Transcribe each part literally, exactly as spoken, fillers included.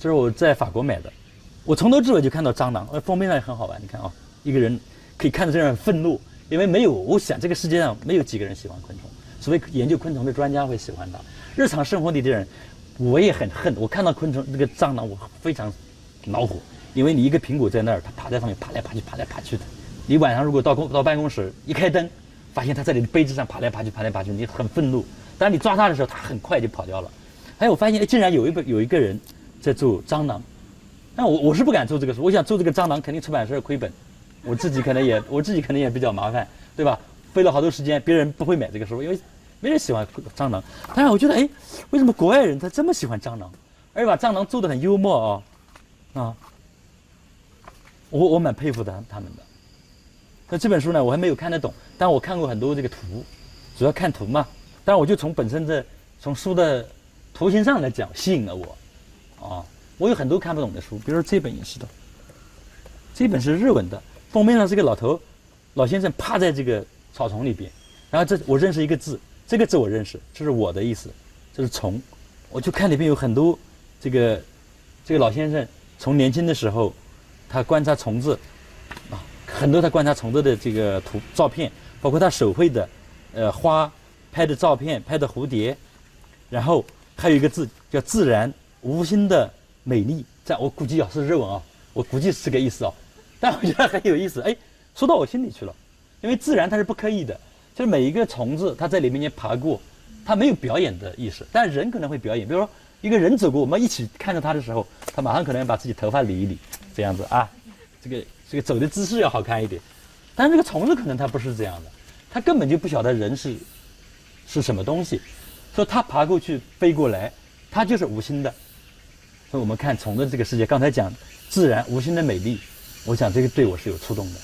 这是我在法国买的，我从头至尾就看到蟑螂，呃，封面上也很好玩，你看啊，一个人可以看着这样很愤怒，因为没有，我想这个世界上没有几个人喜欢昆虫，除非研究昆虫的专家会喜欢它。日常生活里的人，我也很恨，我看到昆虫这个蟑螂，我非常恼火，因为你一个苹果在那儿，它爬在上面爬来爬去，爬来爬去的。你晚上如果到公到办公室一开灯，发现它在你的杯子上爬来爬去，爬来爬去，你很愤怒。当你抓它的时候，它很快就跑掉了。还有我发现，哎，竟然有一个有一个人在做蟑螂，但我我是不敢做这个事，我想做这个蟑螂，肯定出版社亏本，我自己可能也我自己可能也比较麻烦，对吧？费了好多时间，别人不会买这个书，因为没人喜欢蟑螂。但是我觉得，哎，为什么国外人他这么喜欢蟑螂，而且把蟑螂做得很幽默啊啊！我我蛮佩服他他们的。那这本书呢，我还没有看得懂，但我看过很多这个图，主要看图嘛。但我就从本身的从书的图形上来讲，吸引了我。啊，我有很多看不懂的书，比如说这本也是的，这本是日文的，封面上是个老头，老先生趴在这个草丛里边，然后这我认识一个字，这个字我认识，这是我的意思，这是虫。我就看里边有很多这个这个老先生从年轻的时候，他观察虫子啊，很多他观察虫子的这个图照片，包括他手绘的呃花拍的照片，拍的蝴蝶，然后还有一个字叫自然无心的美丽，这样我估计啊是日文啊，我估计是这个意思啊，但我觉得很有意思，哎，说到我心里去了，因为自然它是不刻意的，就是每一个虫子它在里面爬过，它没有表演的意识，但人可能会表演，比如说一个人走过，我们一起看着他的时候，他马上可能把自己头发理一理，这样子啊，这个这个走的姿势要好看一点，但是这个虫子可能它不是这样的，它根本就不晓得人是是什么东西，所以它爬过去飞过来，它就是无心的。所以我们看虫的这个世界，刚才讲自然无心的美丽，我想这个对我是有触动的。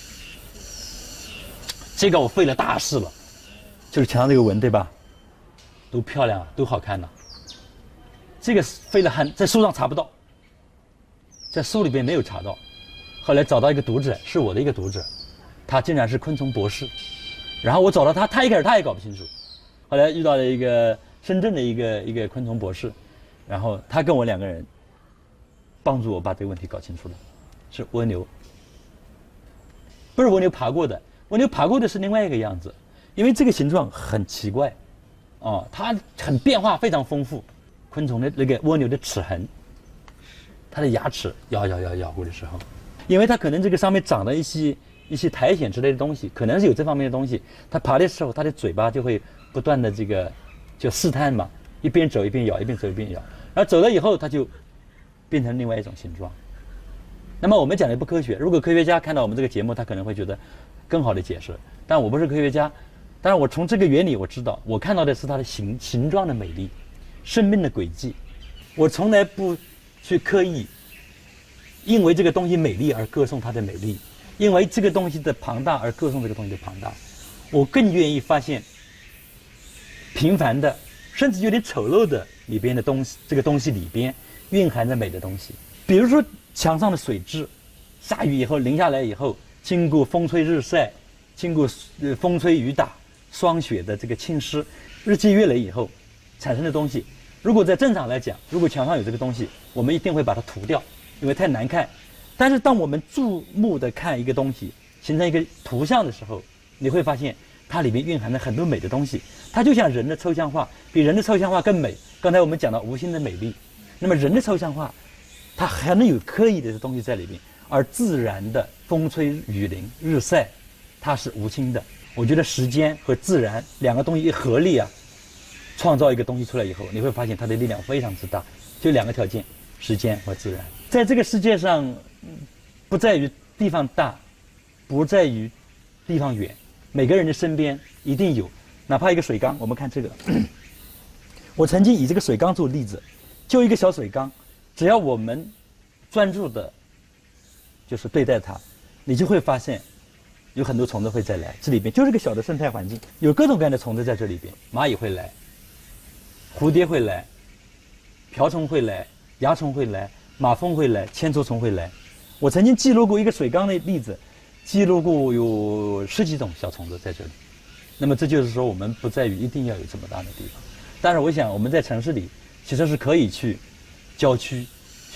这个我费了大事了，就是墙上这个纹，对吧？都漂亮，都好看的。这个费了很，在书上查不到，在书里边没有查到。后来找到一个读者，是我的一个读者，他竟然是昆虫博士。然后我找到他，他一开始他也搞不清楚，后来遇到了一个深圳的一个一个昆虫博士，然后他跟我两个人帮助我把这个问题搞清楚了，是蜗牛，不是蜗牛爬过的，蜗牛爬过的是另外一个样子，因为这个形状很奇怪，哦，它很变化非常丰富。昆虫的那个蜗牛的齿痕，它的牙齿咬咬咬咬过的时候，因为它可能这个上面长了一些一些苔藓之类的东西，可能是有这方面的东西，它爬的时候，它的嘴巴就会不断的这个就试探嘛，一边走一边咬，一边走一边咬，然后走了以后，它就变成另外一种形状。那么我们讲的不科学，如果科学家看到我们这个节目，他可能会觉得更好的解释。但我不是科学家，但是我从这个原理我知道，我看到的是它的形形状的美丽，生命的轨迹。我从来不去刻意因为这个东西美丽而歌颂它的美丽，因为这个东西的庞大而歌颂这个东西的庞大。我更愿意发现平凡的，甚至有点丑陋的里边的东西，这个东西里边蕴含着美的东西。比如说墙上的水渍，下雨以后淋下来以后，经过风吹日晒，经过呃风吹雨打，霜雪的这个侵蚀，日积月累以后产生的东西，如果在正常来讲，如果墙上有这个东西，我们一定会把它涂掉，因为太难看。但是当我们注目的看一个东西，形成一个图像的时候，你会发现它里面蕴含了很多美的东西。它就像人的抽象画，比人的抽象画更美。刚才我们讲到无心的美丽，那么人的抽象画它还能有刻意的东西在里面，而自然的风吹雨淋日晒它是无心的。我觉得时间和自然两个东西一合力啊，创造一个东西出来以后，你会发现它的力量非常之大。就两个条件，时间和自然。在这个世界上，不在于地方大，不在于地方远，每个人的身边一定有，哪怕一个水缸。我们看这个，我曾经以这个水缸做例子，就一个小水缸，只要我们专注的就是对待它，你就会发现有很多虫子会再来。这里边就是个小的生态环境，有各种各样的虫子在这里边，蚂蚁会来，蝴蝶会来，瓢虫会来，蚜虫会来，马蜂会来，千足虫会来。我曾经记录过一个水缸的例子，记录过有十几种小虫子在这里。那么这就是说，我们不在于一定要有这么大的地方，但是我想我们在城市里其实是可以去郊区